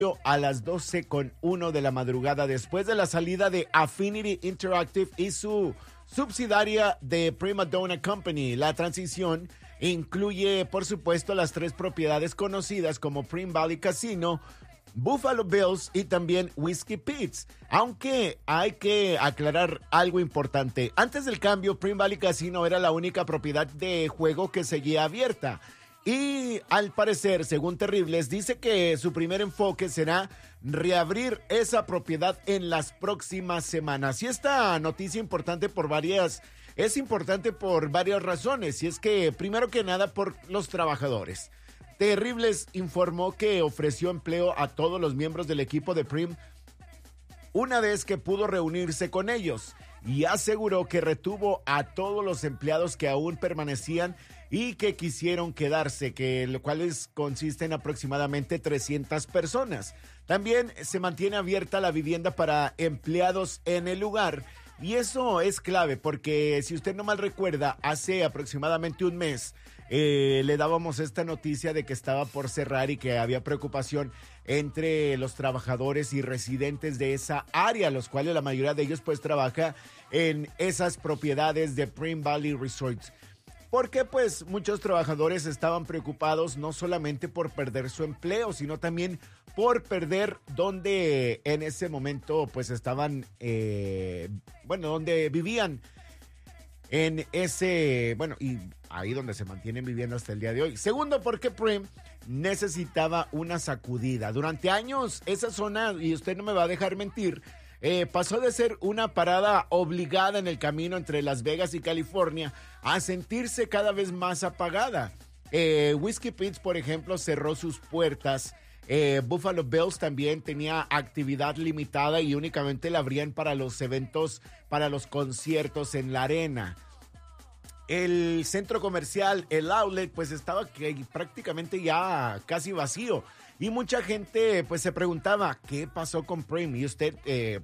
a las 12:01 de la madrugada después de la salida de Affinity Interactive y su subsidiaria de Prima Donna Company. La transición incluye, por supuesto, las tres propiedades conocidas como Primm Valley Casino, Buffalo Bills y también Whiskey Pete's. Aunque hay que aclarar algo importante. Antes del cambio, Primm Valley Casino era la única propiedad de juego que seguía abierta. Y al parecer, según Terribles, dice que su primer enfoque será reabrir esa propiedad en las próximas semanas. Y esta noticia es importante por varias razones. Y es que, primero que nada, por los trabajadores. Terribles informó que ofreció empleo a todos los miembros del equipo de Primm una vez que pudo reunirse con ellos, y aseguró que retuvo a todos los empleados que aún permanecían y que quisieron quedarse, lo cual consiste en aproximadamente 300 personas. También se mantiene abierta la vivienda para empleados en el lugar, y eso es clave porque, si usted no mal recuerda, hace aproximadamente un mes le dábamos esta noticia de que estaba por cerrar y que había preocupación entre los trabajadores y residentes de esa área, los cuales la mayoría de ellos pues trabaja en esas propiedades de Primm Valley Resorts. Porque pues muchos trabajadores estaban preocupados no solamente por perder su empleo, sino también por perder donde en ese momento pues estaban, donde vivían. En ese, y ahí donde se mantienen viviendo hasta el día de hoy. Segundo, porque Primm necesitaba una sacudida. Durante años, esa zona, y usted no me va a dejar mentir, pasó de ser una parada obligada en el camino entre Las Vegas y California a sentirse cada vez más apagada. Whiskey Pete's, por ejemplo, cerró sus puertas. Buffalo Bills también tenía actividad limitada y únicamente la abrían para los eventos, para los conciertos en la arena. El centro comercial, el outlet, pues estaba prácticamente ya casi vacío. Y mucha gente pues se preguntaba, ¿qué pasó con Primm? Y usted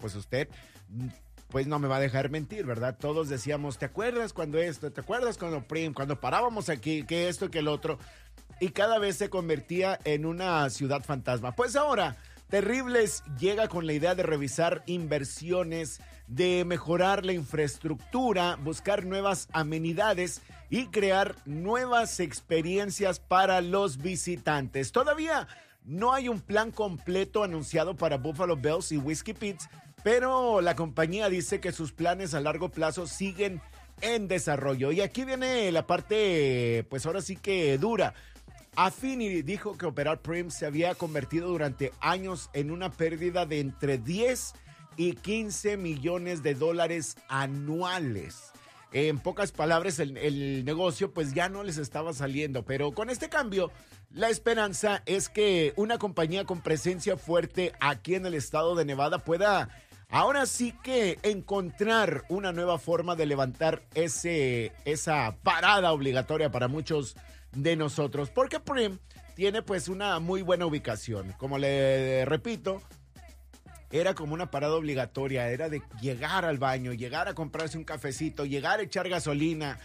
no me va a dejar mentir, ¿verdad? Todos decíamos, ¿te acuerdas cuando esto? ¿Te acuerdas cuando Primm? Cuando parábamos aquí, que esto, que el otro. Y cada vez se convertía en una ciudad fantasma. Pues ahora, Terribles llega con la idea de revisar inversiones, de mejorar la infraestructura, buscar nuevas amenidades y crear nuevas experiencias para los visitantes. Todavía no hay un plan completo anunciado para Buffalo Bills y Whiskey Pete's, pero la compañía dice que sus planes a largo plazo siguen en desarrollo. Y aquí viene la parte, pues ahora sí que dura. Affinity dijo que operar Primm se había convertido durante años en una pérdida de entre 10 y 15 millones de dólares anuales. En pocas palabras, el negocio pues ya no les estaba saliendo, pero con este cambio, la esperanza es que una compañía con presencia fuerte aquí en el estado de Nevada pueda ahora sí que encontrar una nueva forma de levantar esa parada obligatoria para muchos de nosotros, porque Primm tiene pues una muy buena ubicación. Como le repito, era como una parada obligatoria, era de llegar al baño, llegar a comprarse un cafecito, llegar a echar gasolina,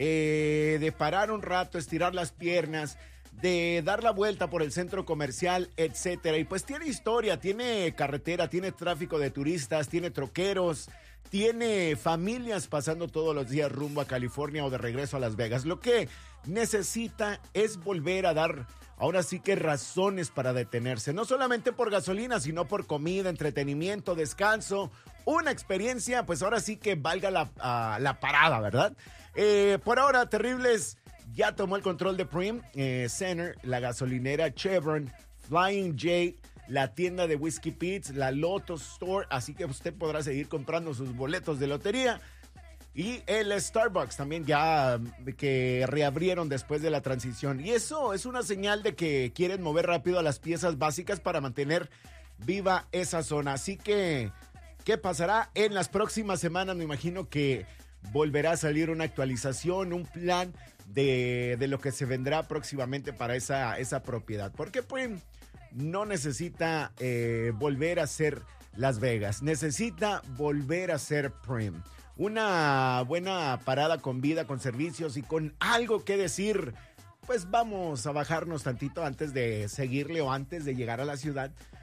de parar un rato, estirar las piernas, de dar la vuelta por el centro comercial, etcétera. Y pues tiene historia, tiene carretera, tiene tráfico de turistas, tiene troqueros, tiene familias pasando todos los días rumbo a California o de regreso a Las Vegas. Lo que necesita es volver a dar, ahora sí que razones para detenerse, no solamente por gasolina, sino por comida, entretenimiento, descanso, una experiencia, pues ahora sí que valga la parada, ¿verdad? Por ahora, Terribles ya tomó el control de Primm Center, la gasolinera Chevron, Flying J, la tienda de Whiskey Pete's, la Lotus Store, así que usted podrá seguir comprando sus boletos de lotería. Y el Starbucks también ya que reabrieron después de la transición. Y eso es una señal de que quieren mover rápido a las piezas básicas para mantener viva esa zona. Así que, ¿qué pasará en las próximas semanas? Me imagino que volverá a salir una actualización, un plan de lo que se vendrá próximamente para esa propiedad. Porque Primm no necesita volver a ser Las Vegas, necesita volver a ser Primm. Una buena parada con vida, con servicios y con algo que decir. Pues vamos a bajarnos tantito antes de seguirle o antes de llegar a la ciudad.